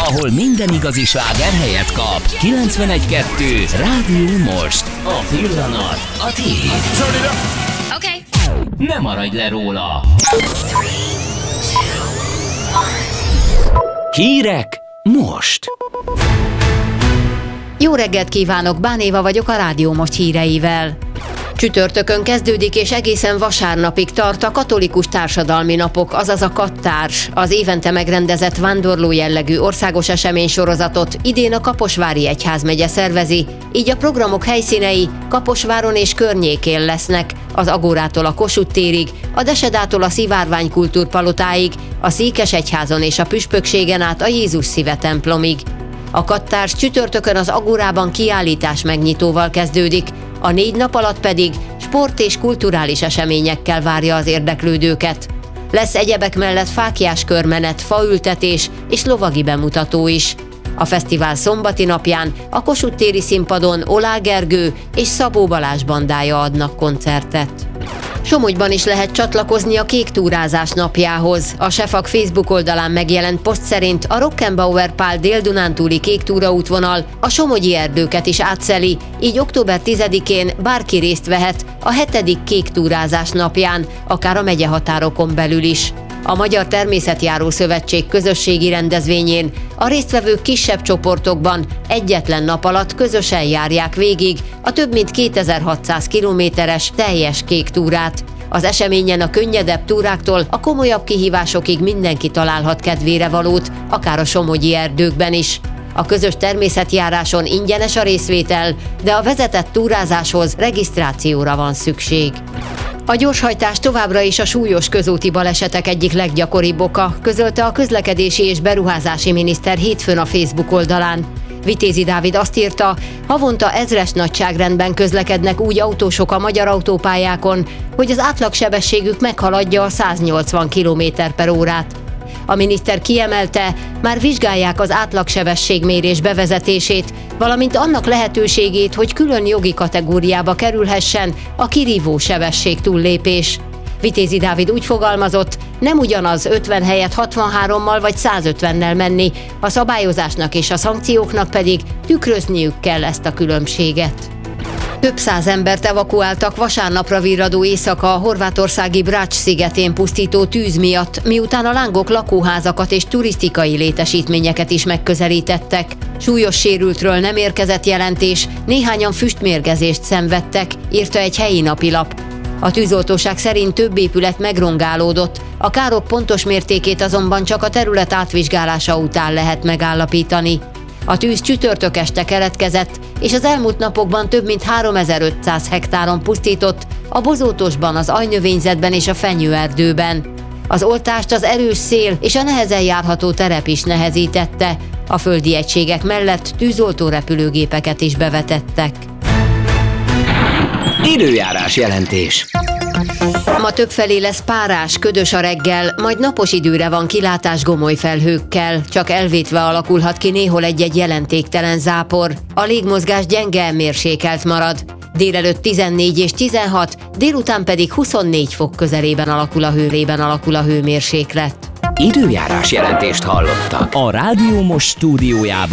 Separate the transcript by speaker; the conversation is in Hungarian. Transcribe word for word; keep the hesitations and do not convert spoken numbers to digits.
Speaker 1: ahol minden igazi sláger helyet kap. kilencvenegy kettő Rádió Most. A pillanat a tiéd.
Speaker 2: Oké.
Speaker 1: Ne maradj le róla. Hírek most.
Speaker 2: Jó reggelt kívánok, Bán Éva vagyok a Rádió Most híreivel. Csütörtökön kezdődik és egészen vasárnapig tart a katolikus társadalmi napok, azaz a Kattárs, az évente megrendezett vándorló jellegű országos eseménysorozatot idén a Kaposvári Egyházmegye szervezi, így a programok helyszínei Kaposváron és környékén lesznek, az Agórától a Kossuth térig, a Desedától a Szivárvány kultúrpalotáig, a Székesegyházon és a Püspökségen át a Jézus Szíve templomig. A Kattárs csütörtökön az Agórában kiállítás megnyitóval kezdődik, a négy nap alatt pedig sport- és kulturális eseményekkel várja az érdeklődőket. Lesz egyebek mellett fáklyás körmenet, faültetés és lovagi bemutató is. A fesztivál szombati napján a Kossuth téri színpadon Olá Gergő és Szabó Balázs bandája adnak koncertet. Somogyban is lehet csatlakozni a kék túrázás napjához. A Sefak Facebook oldalán megjelent poszt szerint a Rockenbauer Pál dél-dunántúli kék túraútvonal a somogyi erdőket is átszeli, így október tizedikén bárki részt vehet a hetedik kék túrázás napján, akár a megyehatárokon belül is. A Magyar Természetjáró Szövetség közösségi rendezvényén a résztvevők kisebb csoportokban egyetlen nap alatt közösen járják végig a több mint kétezer-hatszáz kilométeres teljes kék túrát. Az eseményen a könnyedebb túráktól a komolyabb kihívásokig mindenki találhat kedvére valót, akár a somogyi erdőkben is. A közös természetjáráson ingyenes a részvétel, de a vezetett túrázáshoz regisztrációra van szükség. A gyorshajtás továbbra is a súlyos közúti balesetek egyik leggyakoribb oka, közölte a közlekedési és beruházási miniszter hétfőn a Facebook oldalán. Vitézi Dávid azt írta, havonta ezres nagyságrendben közlekednek úgy autósok a magyar autópályákon, hogy az átlagsebességük meghaladja a száznyolcvan kilométer per órát. A miniszter kiemelte, már vizsgálják az átlagsebességmérés bevezetését, valamint annak lehetőségét, hogy külön jogi kategóriába kerülhessen a kirívó sebesség túllépés. Vitézi Dávid úgy fogalmazott, nem ugyanaz ötven helyett hatvanhárommal vagy százötvennel menni, a szabályozásnak és a szankcióknak pedig tükrözniük kell ezt a különbséget. Több száz embert evakuáltak vasárnapra virradó éjszaka a horvátországi Brač szigetén pusztító tűz miatt, miután a lángok lakóházakat és turisztikai létesítményeket is megközelítettek. Súlyos sérültről nem érkezett jelentés, néhányan füstmérgezést szenvedtek, írta egy helyi napilap. A tűzoltóság szerint több épület megrongálódott, a károk pontos mértékét azonban csak a terület átvizsgálása után lehet megállapítani. A tűz csütörtök este keletkezett, és az elmúlt napokban több mint háromezer-ötszáz hektáron pusztított, a bozótosban, az aljnövényzetben és a fenyőerdőben. Az oltást az erős szél és a nehezen járható terep is nehezítette, a földi egységek mellett tűzoltó repülőgépeket is bevetettek.
Speaker 1: Időjárás jelentés.
Speaker 2: Ma többfelé lesz párás, ködös a reggel, majd napos időre van kilátás gomoly felhőkkel, csak elvétve alakulhat ki néhol egy-egy jelentéktelen zápor. A légmozgás gyenge mérsékelt marad. Délelőtt tizennégy és tizenhat, délután pedig huszonnégy fok közelében alakul a hőrében alakul a hőmérséklet.
Speaker 1: Időjárás jelentést hallottak a Rádió Most stúdiójában.